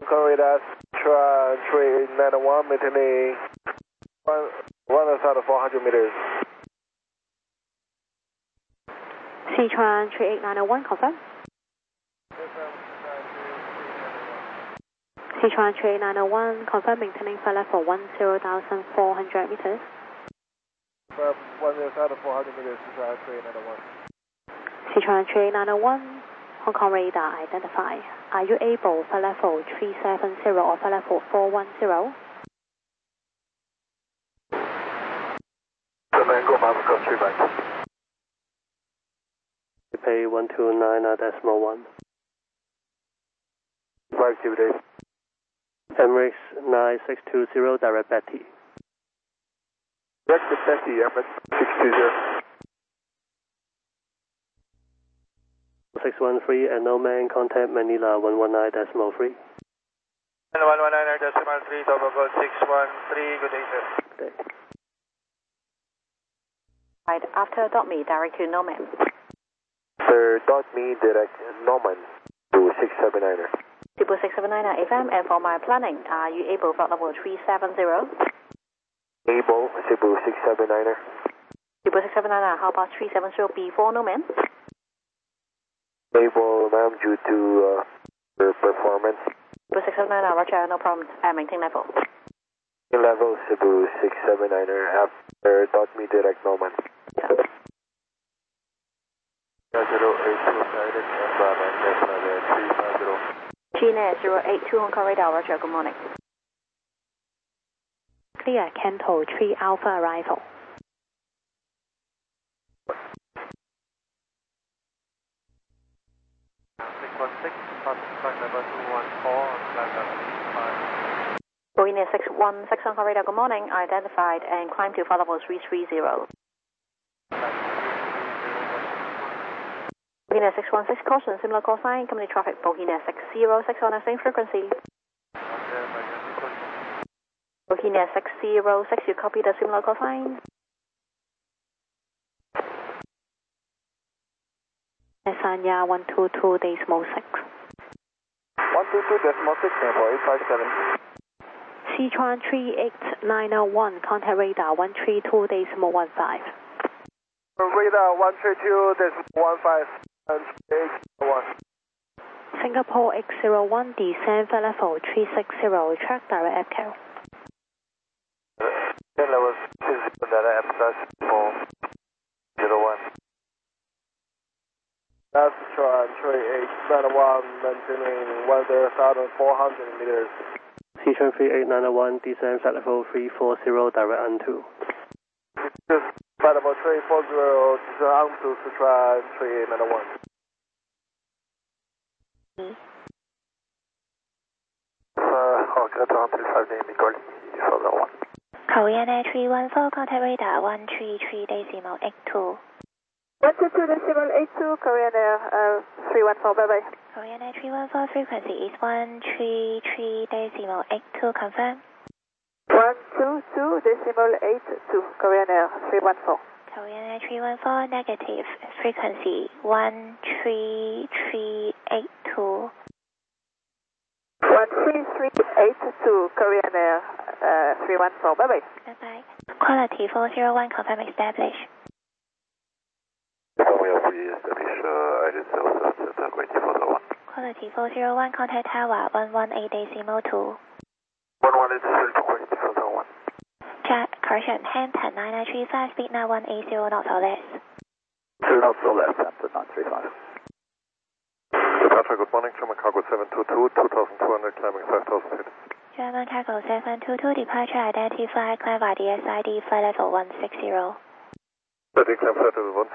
Kong radar, Sichuan 3891, maintaining 1,400 meters. Sichuan 3891, confirm. Sichuan 3891, confirm maintaining flight level 10,400 meters. 1,400 meters, Sichuan 3891. Sichuan 3891, Hong Kong radar identify. Are you able flight level 370 or flight level 410? The Mango Moscow 3 back. Pay 129.1. Flight activity. Emirates 9620, direct Betty. Direct to Betty, Emirates 620. 613 and no man, contact Manila 119.3. 119.3, double go 613, good day, sir. Okay. Right, after .me, direct to Norman. Sir, .me, direct Norman to 679er. Cebu 679 FM, and for my planning, are you able flight level 370? Able, Cebu 679er. Cebu 679, how about 370 before Norman? Able, ma'am, due to your performance. Cebu 679, roger, no problem. Maintain level. Level, Cebu 679er, after .me, direct Norman. Yeah. 082, guided, and Brahman, 350. GNet 082 Hong Kong radar, roger, good morning. Clear, Canto 3 Alpha arrival. Boeing 616 Hong Kong radar, good morning. Identified and climb to flight level 330. Boeing 616, caution, similar call sign, company traffic, Boeing 606 on the same frequency. Boeing 606, you copy the similar call sign. Sanya 122.6. 122.6, for 857. Sichuan 38901, contact radar 132.15. Radar 132.15 and 801. Singapore X01, descend flight level 360, track direct FCAL. Level 30, direct F/401. That's Sichuan 3891, maintaining 1,400 meters. Sichuan 3891, descend flight level 340, direct N2. This flight level 340, descend to Sichuan 3891. Hawker 235 name, Nicole, further 1. Korean Air 314, contact radar 133.82. 122.82, Korean Air 314, bye-bye. Korean Air 314, frequency is 133.82, confirm. 122.82, Korean Air 314. Korean Air 314, negative, frequency 133.82. 133.82, Korean Air 314, bye-bye. Bye-bye. Quality 401, confirm established. We have re-established Island South Center, waiting for the 1. Quality 401, contact tower 118.2. 118.2, waiting for the 1. Correction, Hampton 9935, speed now 180 knots or less. 2 knots or less, Hampton 935. Departure, good morning, German Cargo 722, 2,200, climbing 5,000 feet. German Cargo 722, departure identify, climb by DSID, flight level 160. Setting climb flight level 160.